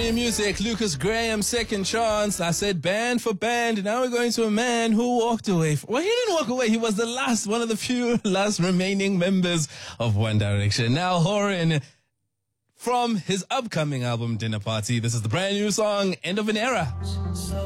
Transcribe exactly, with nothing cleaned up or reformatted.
new music, Lucas Graham, Second Chance. I said band for band. Now we're going to a man who walked away. Well, he didn't walk away. He was the last, one of the few last remaining members of One Direction. Niall Horan, from his upcoming album Dinner Party. This is the brand new song, End of an Era.